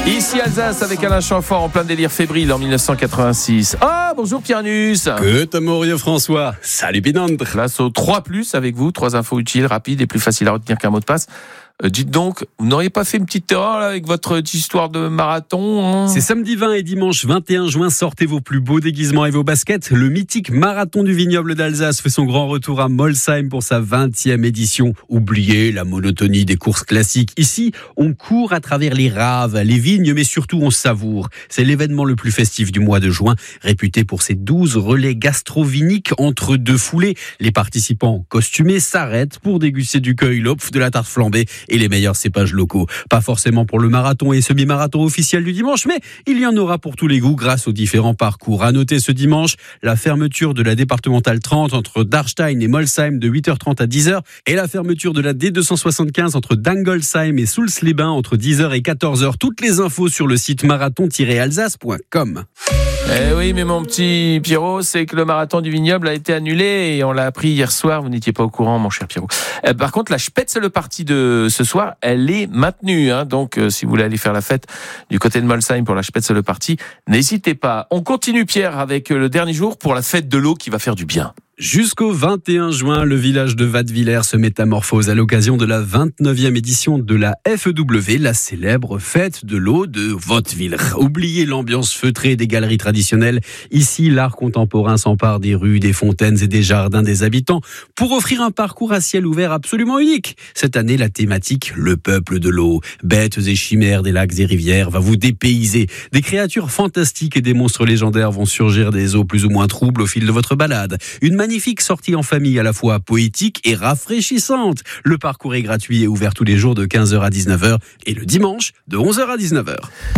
Ici Alsace avec Alain Chamfort en plein délire fébrile en 1986. Ah, bonjour Pierre Nuss. Good morning François. Salut Pinandre. Place au 3+, avec vous, 3 infos utiles, rapides et plus faciles à retenir qu'un mot de passe. Dites donc, vous n'auriez pas fait une petite erreur là, avec votre histoire de marathon hein? C'est samedi 20 et dimanche 21 juin, sortez vos plus beaux déguisements et vos baskets. Le mythique marathon du vignoble d'Alsace fait son grand retour à Molsheim pour sa 20e édition. Oubliez la monotonie des courses classiques. Ici, on court à travers les raves, les vignes, mais surtout on savoure. C'est l'événement le plus festif du mois de juin, réputé pour ses 12 relais gastroviniques entre deux foulées. Les participants costumés s'arrêtent pour déguster du Keuilopf, de la tarte flambée et les meilleurs cépages locaux. Pas forcément pour le marathon et semi-marathon officiel du dimanche, mais il y en aura pour tous les goûts grâce aux différents parcours. À noter ce dimanche, la fermeture de la départementale 30 entre Darstein et Molsheim de 8h30 à 10h et la fermeture de la D275 entre Dangolsheim et Soultz-les-Bains entre 10h et 14h. Toutes les infos sur le site marathon-alsace.com. Eh oui, mais mon petit Pierrot, c'est que le marathon du vignoble a été annulé et on l'a appris hier soir. Vous n'étiez pas au courant, mon cher Pierrot. Par contre, la Spätzle-Party de ce soir, elle est maintenue. Donc, si vous voulez aller faire la fête du côté de Molsheim pour la Spätzle-Party, n'hésitez pas. On continue, Pierre, avec le dernier jour pour la fête de l'eau qui va faire du bien. Jusqu'au 21 juin, le village de Wattwiller se métamorphose à l'occasion de la 29e édition de la FEW, la célèbre fête de l'eau de Wattwiller. Oubliez l'ambiance feutrée des galeries traditionnelles. Ici, l'art contemporain s'empare des rues, des fontaines et des jardins des habitants pour offrir un parcours à ciel ouvert absolument unique. Cette année, la thématique, le peuple de l'eau. Bêtes et chimères des lacs et rivières va vous dépayser. Des créatures fantastiques et des monstres légendaires vont surgir des eaux plus ou moins troubles au fil de votre balade. Une magnifique sortie en famille à la fois poétique et rafraîchissante. Le parcours est gratuit et ouvert tous les jours de 15h à 19h et le dimanche de 11h à 19h.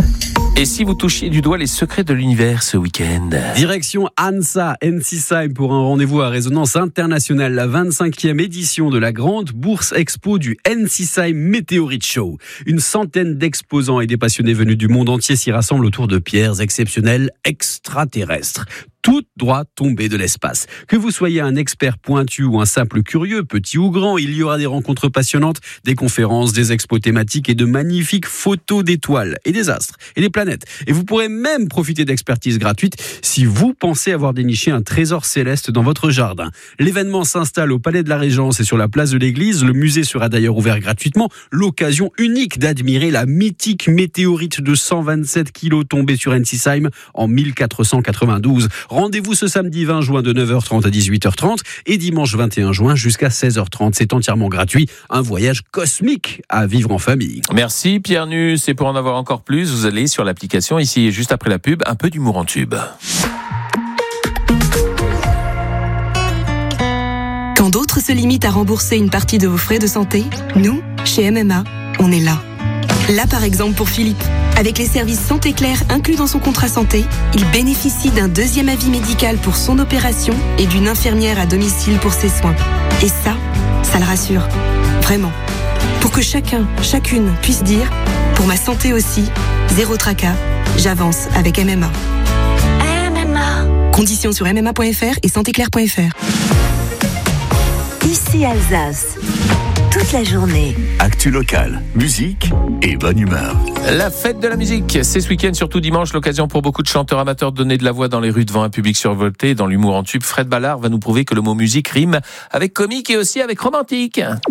Et si vous touchiez du doigt les secrets de l'univers ce week-end ? Direction Hansa, Ensisheim pour un rendez-vous à résonance internationale, la 25e édition de la grande bourse expo du Ensisheim Meteorite Show. Une centaine d'exposants et des passionnés venus du monde entier s'y rassemblent autour de pierres exceptionnelles extraterrestres. Tout droit tombé de l'espace. Que vous soyez un expert pointu ou un simple curieux, petit ou grand, il y aura des rencontres passionnantes, des conférences, des expos thématiques et de magnifiques photos d'étoiles et des astres et des planètes. Et vous pourrez même profiter d'expertise gratuite si vous pensez avoir déniché un trésor céleste dans votre jardin. L'événement s'installe au Palais de la Régence et sur la place de l'Église. Le musée sera d'ailleurs ouvert gratuitement. L'occasion unique d'admirer la mythique météorite de 127 kilos tombée sur Ensisheim en 1492. Rendez-vous ce samedi 20 juin de 9h30 à 18h30 et dimanche 21 juin jusqu'à 16h30. C'est entièrement gratuit. Un voyage cosmique à vivre en famille. Merci Pierre Nuss. Et pour en avoir encore plus, vous allez sur l'application ici juste après la pub, un peu d'humour en tube. Quand d'autres se limitent à rembourser une partie de vos frais de santé, nous, chez MMA, on est là. Là par exemple pour Philippe. Avec les services Santé Claire inclus dans son contrat santé, il bénéficie d'un deuxième avis médical pour son opération et d'une infirmière à domicile pour ses soins. Et ça le rassure. Vraiment. Pour que chacun, chacune puisse dire « Pour ma santé aussi, zéro tracas, j'avance avec MMA ». MMA. Conditions sur mma.fr et santéclaire.fr. Ici Alsace. Toute la journée. Actu locale, musique et bonne humeur. La fête de la musique, c'est ce week-end, surtout dimanche, l'occasion pour beaucoup de chanteurs amateurs de donner de la voix dans les rues devant un public survolté. Dans l'humour en tube, Fred Ballard va nous prouver que le mot musique rime avec comique et aussi avec romantique.